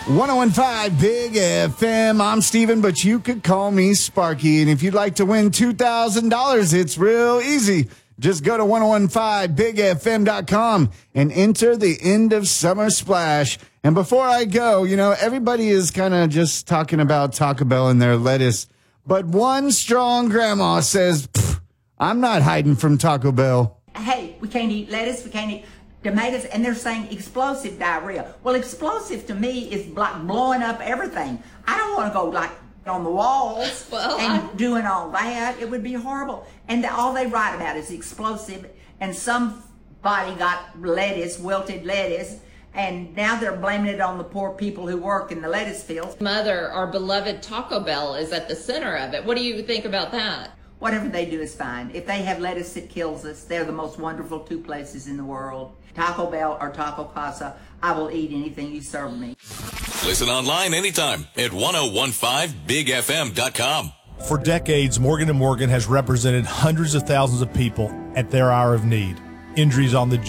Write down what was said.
1015 Big FM. I'm Steven, but you could call me Sparky. And if you'd like to win $2,000, it's real easy. Just go to 1015bigfm.com and enter the end of summer splash. And before I go, everybody is kind of just talking about Taco Bell and their lettuce. But one strong grandma says, I'm not hiding from Taco Bell. Hey, we can't eat lettuce, we can't eat tomatoes, and they're saying explosive diarrhea. Well, explosive to me is like blowing up everything. I don't want to go like on the walls doing all that. It would be horrible. And all they write about is explosive, and somebody got lettuce, wilted lettuce, and now they're blaming it on the poor people who work in the lettuce fields. Mother, our beloved Taco Bell is at the center of it. What do you think about that? Whatever they do is fine. If they have lettuce that kills us, they're the most wonderful two places in the world. Taco Bell or Taco Casa, I will eat anything you serve me. Listen online anytime at 1015bigfm.com. For decades, Morgan & Morgan has represented hundreds of thousands of people at their hour of need. Injuries on the